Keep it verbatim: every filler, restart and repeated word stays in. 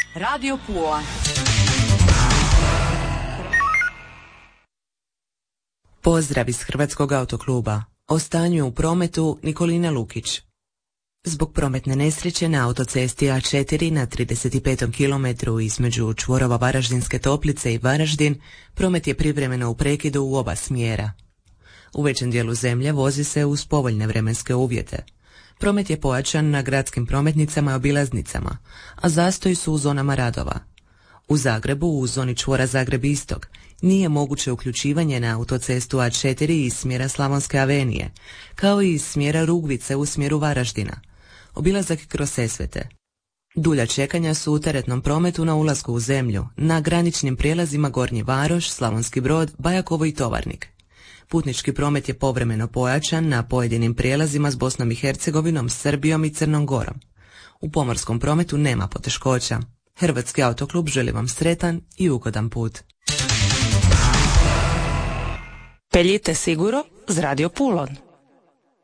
Radio Pula. Pozdrav iz Hrvatskog autokluba. O stanju u prometu Nikolina Lukić. Zbog prometne nesreće na autocesti A četiri na trideset petom kilometru između čvorova Varaždinske Toplice i Varaždin, promet je privremeno u prekidu u oba smjera. U većem dijelu zemlje vozi se uz povoljne vremenske uvjete. Promet je pojačan na gradskim prometnicama i obilaznicama, a zastoji su u zonama radova. U Zagrebu, u zoni čvora Zagreb-Istok, nije moguće uključivanje na autocestu A četiri iz smjera Slavonske avenije, kao i iz smjera Rugvice u smjeru Varaždina. Obilazak kroz Sesvete. Dulja čekanja su u teretnom prometu na ulasku u zemlju, na graničnim prijelazima Gornji Varoš, Slavonski Brod, Bajakovo i Tovarnik. Putnički promet je povremeno pojačan na pojedinim prijelazima s Bosnom i Hercegovinom, Srbijom i Crnom Gorom. U pomorskom prometu nema poteškoća. Hrvatski autoklub želi vam sretan i ugodan put. Peljite siguro z Radio Pulon.